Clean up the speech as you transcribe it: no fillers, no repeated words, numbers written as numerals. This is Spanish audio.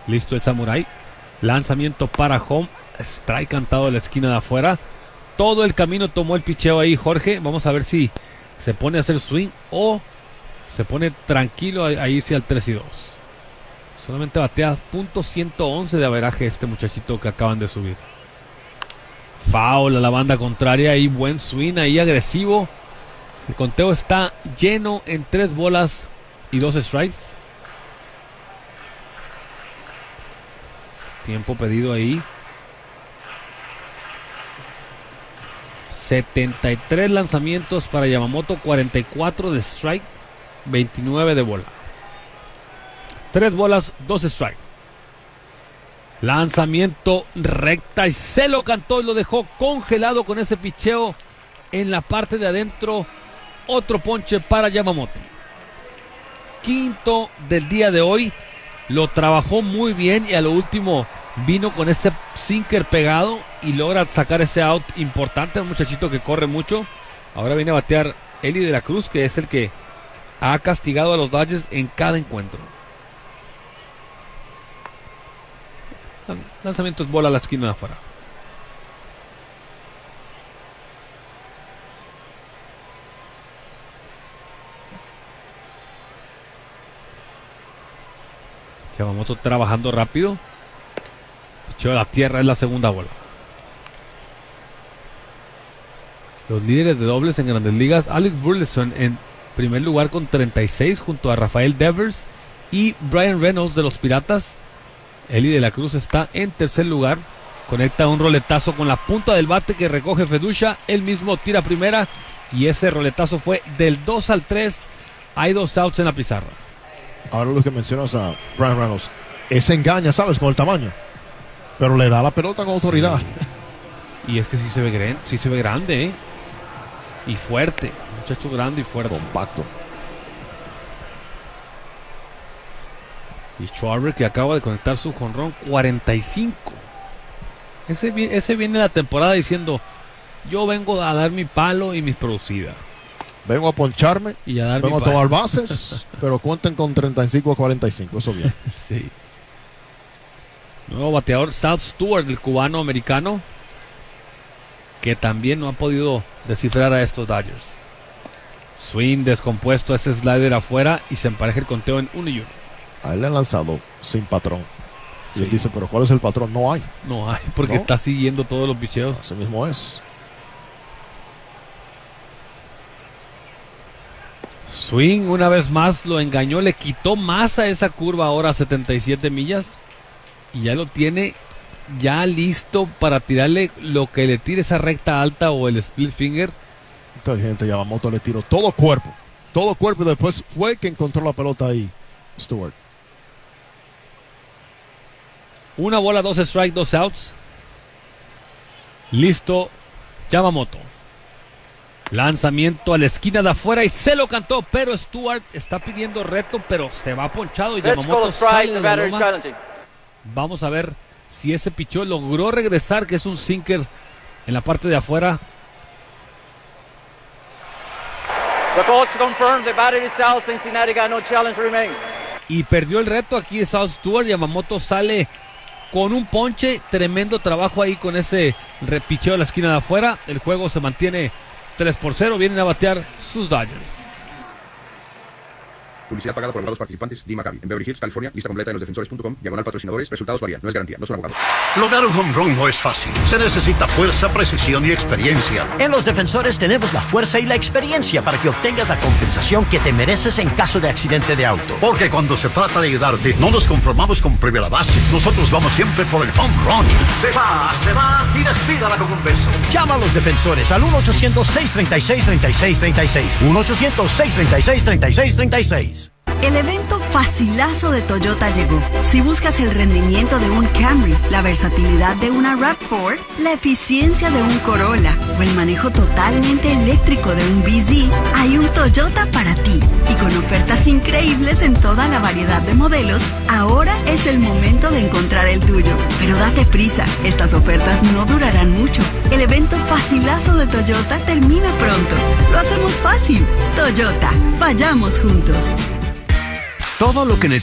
Listo el Samurai. Lanzamiento para home. Strike cantado de la esquina de afuera. Todo el camino tomó el picheo ahí Jorge. Vamos a ver si se pone a hacer swing o se pone tranquilo a irse al 3-2. Solamente batea .111 de averaje este muchachito que acaban de subir. Foul a la banda contraria y buen swing ahí agresivo. El conteo está lleno en 3 bolas y 2 strikes. Tiempo pedido ahí. 73 lanzamientos para Yamamoto, 44 de strike, 29 de bola. 3 bolas, 2 strike. Lanzamiento recta y se lo cantó y lo dejó congelado con ese picheo en la parte de adentro. Otro ponche para Yamamoto. Quinto del día de hoy. Lo trabajó muy bien y a lo último vino con ese sinker pegado y logra sacar ese out importante. Un muchachito que corre mucho. Ahora viene a batear Eli de la Cruz, que es el que ha castigado a los Dodgers en cada encuentro. Lanzamiento es bola a la esquina de afuera. Yamamoto trabajando rápido. Picheo a la tierra es la segunda bola. Los líderes de dobles en Grandes Ligas: Alex Burleson en primer lugar con 36 junto a Rafael Devers y Brian Reynolds de los Piratas. Eli de la Cruz está en tercer lugar. Conecta un roletazo con la punta del bate que recoge Feducha. Él mismo tira primera y ese roletazo fue del 2-3. Hay 2 outs en la pizarra. Ahora lo que mencionas a Brian Reynolds, ese engaña, ¿sabes? Con el tamaño, pero le da la pelota con autoridad. Sí. Y es que sí se ve grande, ¿eh? Y fuerte, muchacho grande y fuerte. Compacto. Y Schwarber, que acaba de conectar su jonrón 45. Ese viene la temporada diciendo: yo vengo a dar mi palo y mis producidas. Vengo a poncharme, y a dar vengo a tomar bases, pero cuenten con 35-45, eso bien. Sí. Nuevo bateador, Sal Stewart, el cubano-americano, que también no ha podido descifrar a estos Dodgers. Swing descompuesto, ese slider afuera y se empareja el conteo en 1-1. A él le han lanzado sin patrón. Y Sí. él dice, pero ¿cuál es el patrón? No hay. No hay, porque ¿No? está siguiendo todos los picheos. Así mismo es. Swing una vez más lo engañó, le quitó más a esa curva ahora a 77 millas y ya lo tiene ya listo para tirarle lo que le tire esa recta alta o el split finger. Inteligente, Yamamoto le tiró todo cuerpo y después fue que encontró la pelota ahí, Stewart. 1 bola, 2 strikes, 2 outs. Listo Yamamoto. Lanzamiento a la esquina de afuera y se lo cantó, pero Stewart está pidiendo reto, pero se va ponchado y Yamamoto sale de la loma. Vamos a ver si ese pichó logró regresar, que es un sinker en la parte de afuera. Y perdió el reto aquí Sal Stewart. Yamamoto sale con un ponche, tremendo trabajo ahí con ese repicheo a la esquina de afuera. El juego se mantiene 3-0, vienen a batear sus Dodgers. Publicidad pagada por abogados participantes. Di Maccabi. En Beverly Hills, California. Lista completa en losdefensores.com. /patrocinadores. Resultados varían. No es garantía. No son abogados. Lograr un home run no es fácil. Se necesita fuerza, precisión y experiencia. En Los Defensores tenemos la fuerza y la experiencia para que obtengas la compensación que te mereces en caso de accidente de auto. Porque cuando se trata de ayudarte, no nos conformamos con primera base. Nosotros vamos siempre por el home run. Se va y despídala con un beso. Llama a Los Defensores al 1-800-636-3636. 1-800-636-3636. El evento facilazo de Toyota llegó. Si buscas el rendimiento de un Camry, la versatilidad de una RAV4, la eficiencia de un Corolla o el manejo totalmente eléctrico de un BZ, hay un Toyota para ti. Y con ofertas increíbles en toda la variedad de modelos, ahora es el momento de encontrar el tuyo. Pero date prisa, estas ofertas no durarán mucho. El evento facilazo de Toyota termina pronto. Lo hacemos fácil. Toyota, vayamos juntos. Todo lo que necesitas